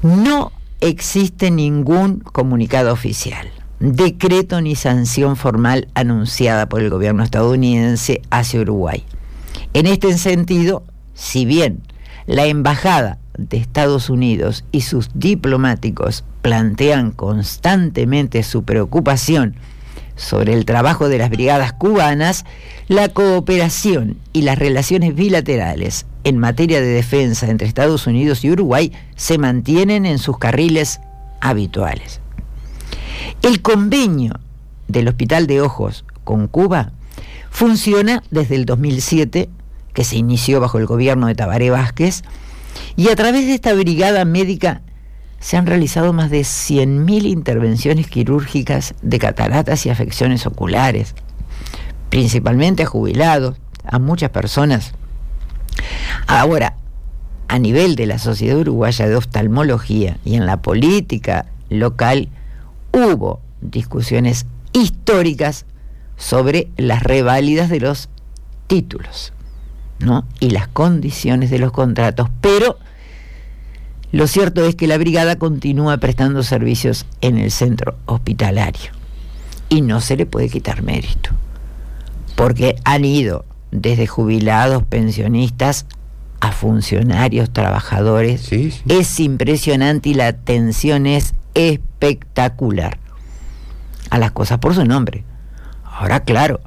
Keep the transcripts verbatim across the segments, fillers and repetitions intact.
No existe ningún comunicado oficial, decreto ni sanción formal anunciada por el gobierno estadounidense hacia Uruguay. En este sentido, si bien la embajada de Estados Unidos y sus diplomáticos plantean constantemente su preocupación sobre el trabajo de las brigadas cubanas, la cooperación y las relaciones bilaterales en materia de defensa entre Estados Unidos y Uruguay se mantienen en sus carriles habituales. El convenio del Hospital de Ojos con Cuba funciona desde el dos mil siete, que se inició bajo el gobierno de Tabaré Vázquez, y a través de esta brigada médica se han realizado más de cien mil intervenciones quirúrgicas de cataratas y afecciones oculares, principalmente a jubilados, a muchas personas. Ahora, a nivel de la Sociedad Uruguaya de Oftalmología y en la política local, hubo discusiones históricas sobre las reválidas de los títulos, ¿no? Y las condiciones de los contratos, pero lo cierto es que la brigada continúa prestando servicios en el centro hospitalario y no se le puede quitar mérito, porque han ido desde jubilados, pensionistas, a funcionarios, trabajadores. Sí, sí. Es impresionante y la atención es espectacular a las cosas por su nombre. Ahora, claro,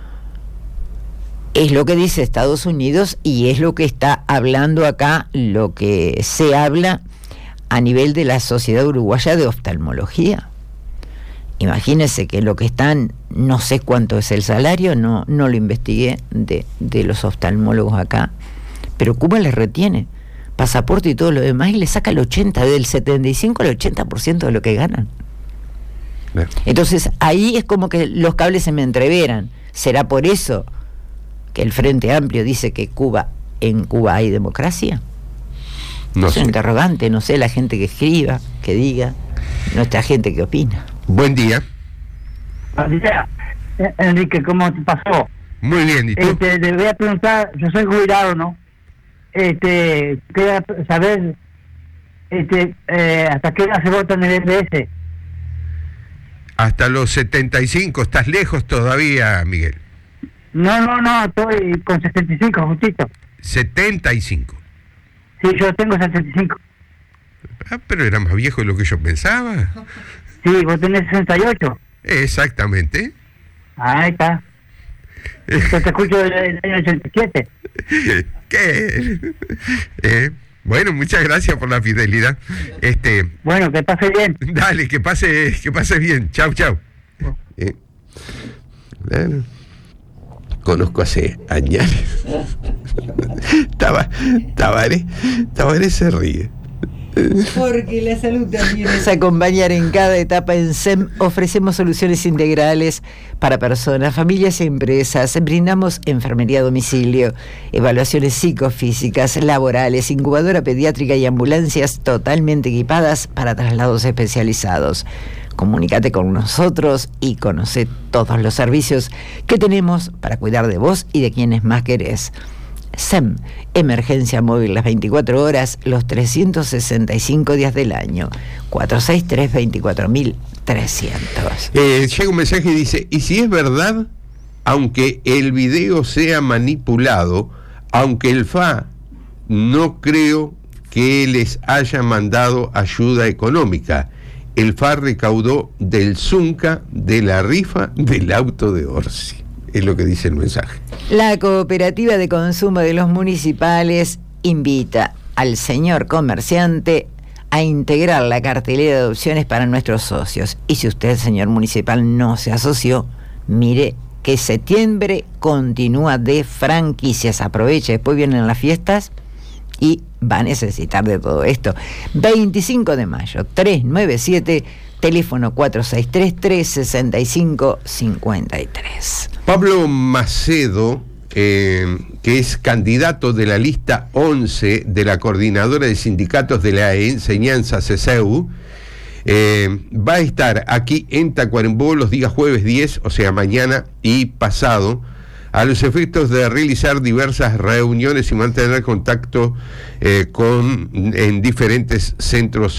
es lo que dice Estados Unidos y es lo que está hablando acá, lo que se habla a nivel de la Sociedad Uruguaya de Oftalmología. Imagínense que lo que están, no sé cuánto es el salario, no, no lo investigué de, de los oftalmólogos acá, pero Cuba les retiene pasaporte y todo lo demás y les saca el ochenta, del setenta y cinco al ochenta por ciento de lo que ganan. Bien. Entonces ahí es como que los cables se me entreveran. ¿Será por eso que el Frente Amplio dice que Cuba, en Cuba hay democracia? No es sé. un interrogante, no sé, la gente que escriba, que diga, nuestra gente que opina. Buen día. Buen día, Enrique, ¿cómo te pasó? Muy bien, ¿y tú? Este, le voy a preguntar, yo soy jubilado, ¿no? Este, quería saber, este, eh, ¿hasta qué hora se vota en el S B S? Hasta los setenta y cinco, estás lejos todavía, Miguel. No, no, no, estoy con setenta y cinco, justito. setenta y cinco. Sí, yo tengo setenta y cinco. Ah, pero era más viejo de lo que yo pensaba. Sí, vos tenés sesenta y ocho. Exactamente. Ahí está. Yo te escucho del año ochenta y siete. ¿Qué? Eh, bueno, muchas gracias por la fidelidad. Este, bueno, que pase bien. Dale, que pase, que pase bien. Chau, chau. Eh, bueno, conozco hace años. Tabaré, Tabaré se ríe. Porque la salud también es acompañar en cada etapa. En S E M ofrecemos soluciones integrales para personas, familias y empresas. Brindamos enfermería a domicilio, evaluaciones psicofísicas, laborales, incubadora pediátrica y ambulancias totalmente equipadas para traslados especializados. Comunícate con nosotros y conoce todos los servicios que tenemos para cuidar de vos y de quienes más querés. S E M, emergencia móvil las veinticuatro horas, los trescientos sesenta y cinco días del año. cuatro seis tres, veinticuatro mil trescientos. Eh, llega un mensaje y dice, y si es verdad, aunque el video sea manipulado, aunque el F A no creo que les haya mandado ayuda económica, el F A recaudó del Zunca de la rifa del auto de Orsi. Es lo que dice el mensaje. La Cooperativa de Consumo de los Municipales invita al señor comerciante a integrar la cartelera de opciones para nuestros socios. Y si usted, señor municipal, no se asoció, mire que septiembre continúa de franquicias. Aproveche, después vienen las fiestas y va a necesitar de todo esto. veinticinco de mayo, trescientos noventa y siete, teléfono cuatro seis tres, tres seis cinco, cinco tres. Pablo Macedo, eh, que es candidato de la lista once de la Coordinadora de Sindicatos de la Enseñanza C S E U, eh, va a estar aquí en Tacuarembó los días jueves diez, o sea, mañana y pasado, a los efectos de realizar diversas reuniones y mantener contacto eh, con en diferentes centros